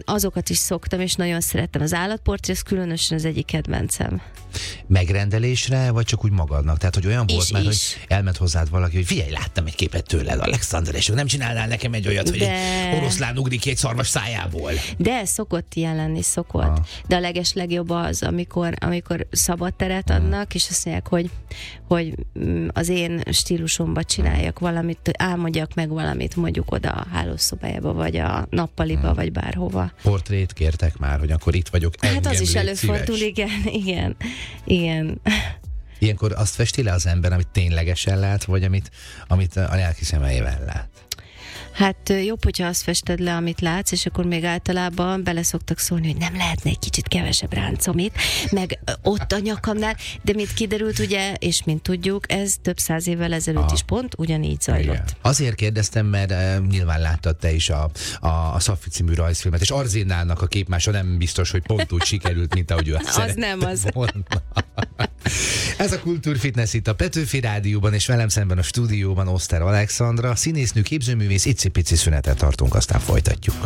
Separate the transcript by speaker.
Speaker 1: azokat is szoktam, és nagyon szerettem. Az állatportré, ez különösen az egyik kedvencem.
Speaker 2: Megrendelésre, vagy csak úgy magadnak? Tehát, hogy olyan volt már, hogy elment hozzád valaki, hogy figyelj, láttam egy képet tőled, Alexandra, és nem csinálnál nekem egy olyat, hogy egy oroszlán ugrik ki egy szarvas szájából.
Speaker 1: De szokott ilyen lenni, szokott. De a legjobb az, amikor szabad teret adnak, és azt mondják, hogy az én stílusomba csináljak valamit, álmodjak meg valamit, mondjuk oda a hálószobájába, vagy a nappaliba, vagy bárhova.
Speaker 2: Portrét kértek már, hogy akkor itt vagyok.
Speaker 1: Hát az is előfordul, igen.
Speaker 2: Ilyenkor azt festi le az ember, amit ténylegesen lát, vagy amit a lelki szemeivel lát?
Speaker 1: Hát jobb, hogyha azt fested le, amit látsz, és akkor még általában bele szoktak szólni, hogy nem lehetne egy kicsit kevesebb ráncomit, meg ott a nyakamnál, de mint kiderült, ugye, és mint tudjuk, ez több 100 évvel ezelőtt is pont ugyanígy zajlott. Igen.
Speaker 2: Azért kérdeztem, mert nyilván láttad te is a Szafi című rajzfilmet, és Arzénának a képmása nem biztos, hogy pont úgy sikerült, mint ahogy ő azt szerette volna. Ez a Kultúrfitness itt a Petőfi Rádióban, és velem szemben a stúdióban Oszter Alexandra, színésznő, képzőművész, icipici szünetet tartunk, aztán folytatjuk.